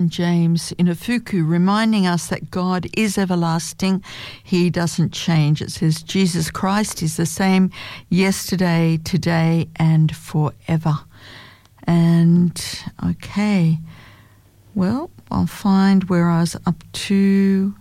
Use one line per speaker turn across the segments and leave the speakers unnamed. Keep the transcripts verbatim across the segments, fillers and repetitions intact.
James Inafuku, reminding us that God is everlasting. He doesn't change. It says Jesus Christ is the same yesterday, today, and forever. And, okay, well, I'll find where I was up to.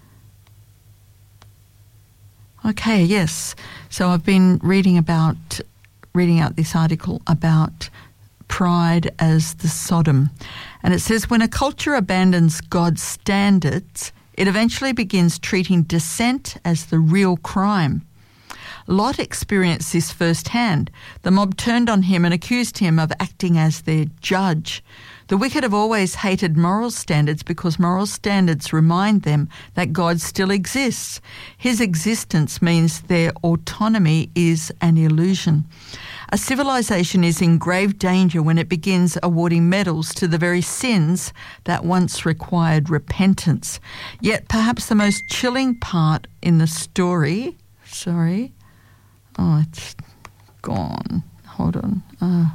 Okay, yes. So I've been reading about, reading out this article about pride as the Sodom. And it says, when a culture abandons God's standards, it eventually begins treating dissent as the real crime. Lot experienced this firsthand. The mob turned on him and accused him of acting as their judge. The wicked have always hated moral standards because moral standards remind them that God still exists. His existence means their autonomy is an illusion. A civilization is in grave danger when it begins awarding medals to the very sins that once required repentance. Yet perhaps the most chilling part in the story, sorry, oh, it's gone, hold on. Uh,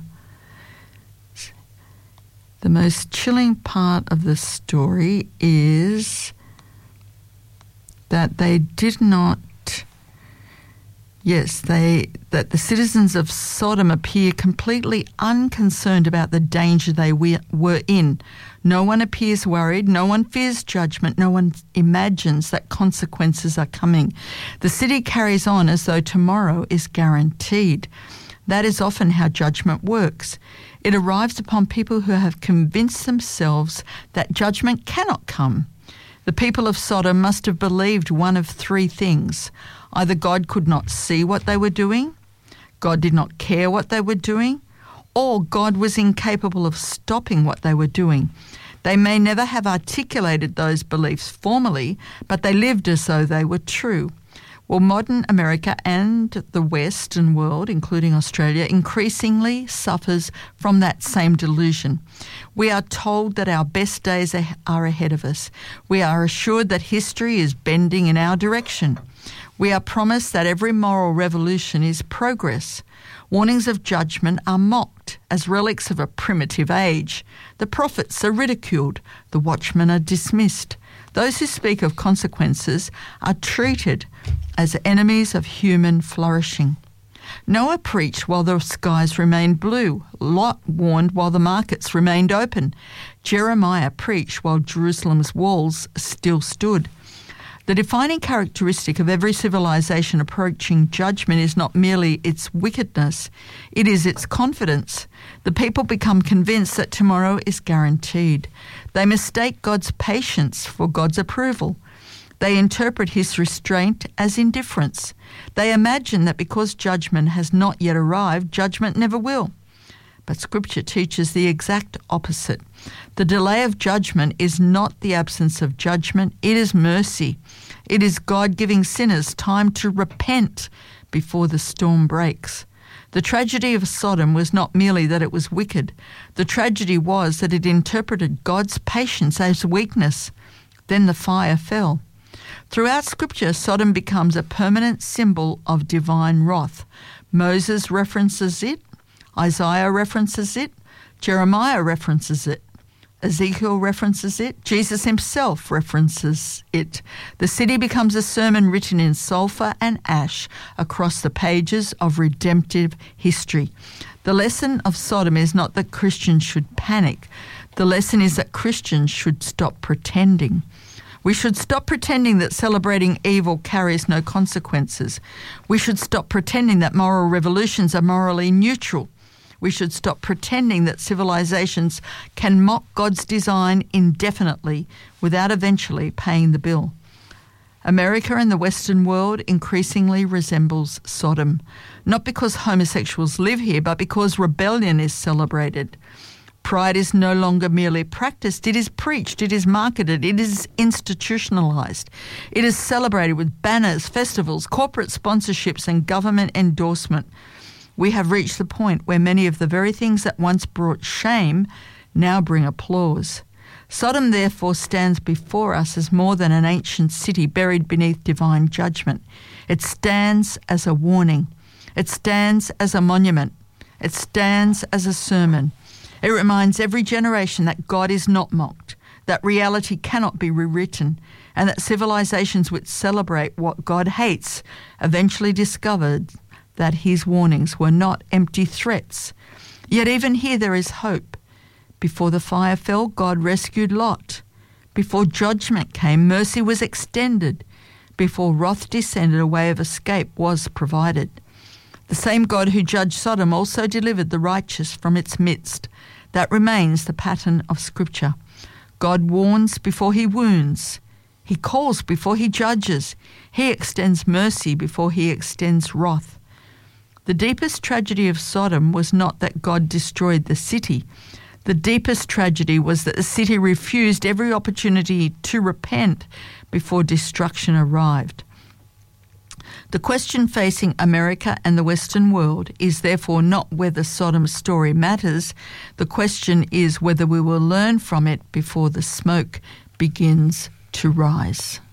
the most chilling part of the story is that they did not Yes, they that the citizens of Sodom appear completely unconcerned about the danger they we, were in. No one appears worried, no one fears judgment, no one imagines that consequences are coming. The city carries on as though tomorrow is guaranteed. That is often how judgment works. It arrives upon people who have convinced themselves that judgment cannot come. The people of Sodom must have believed one of three things. Either God could not see what they were doing, God did not care what they were doing, or God was incapable of stopping what they were doing. They may never have articulated those beliefs formally, but they lived as though they were true. Well, modern America and the Western world, including Australia, increasingly suffers from that same delusion. We are told that our best days are ahead of us. We are assured that history is bending in our direction. We are promised that every moral revolution is progress. Warnings of judgment are mocked as relics of a primitive age. The prophets are ridiculed. The watchmen are dismissed. Those who speak of consequences are treated as enemies of human flourishing. Noah preached while the skies remained blue. Lot warned while the markets remained open. Jeremiah preached while Jerusalem's walls still stood. The defining characteristic of every civilization approaching judgment is not merely its wickedness, it is its confidence. The people become convinced that tomorrow is guaranteed. They mistake God's patience for God's approval. They interpret his restraint as indifference. They imagine that because judgment has not yet arrived, judgment never will. But Scripture teaches the exact opposite. The delay of judgment is not the absence of judgment, it is mercy. It is God giving sinners time to repent before the storm breaks. The tragedy of Sodom was not merely that it was wicked. The tragedy was that it interpreted God's patience as weakness. Then the fire fell. Throughout Scripture, Sodom becomes a permanent symbol of divine wrath. Moses references it. Isaiah references it. Jeremiah references it. Ezekiel references it. Jesus himself references it. The city becomes a sermon written in sulphur and ash across the pages of redemptive history. The lesson of Sodom is not that Christians should panic. The lesson is that Christians should stop pretending. We should stop pretending that celebrating evil carries no consequences. We should stop pretending that moral revolutions are morally neutral. We should stop pretending that civilizations can mock God's design indefinitely without eventually paying the bill. America and the Western world increasingly resembles Sodom, not because homosexuals live here, but because rebellion is celebrated. Pride is no longer merely practiced, it is preached, it is marketed, it is institutionalized. It is celebrated with banners, festivals, corporate sponsorships, and government endorsement. We have reached the point where many of the very things that once brought shame now bring applause. Sodom, therefore, stands before us as more than an ancient city buried beneath divine judgment. It stands as a warning. It stands as a monument. It stands as a sermon. It reminds every generation that God is not mocked, that reality cannot be rewritten, and that civilizations which celebrate what God hates eventually discovered that his warnings were not empty threats. Yet even here there is hope. Before the fire fell, God rescued Lot. Before judgment came, mercy was extended. Before wrath descended, a way of escape was provided. The same God who judged Sodom also delivered the righteous from its midst. That remains the pattern of Scripture. God warns before he wounds. He calls before he judges. He extends mercy before he extends wrath. The deepest tragedy of Sodom was not that God destroyed the city. The deepest tragedy was that the city refused every opportunity to repent before destruction arrived. The question facing America and the Western world is therefore not whether Sodom's story matters. The question is whether we will learn from it before the smoke begins to rise.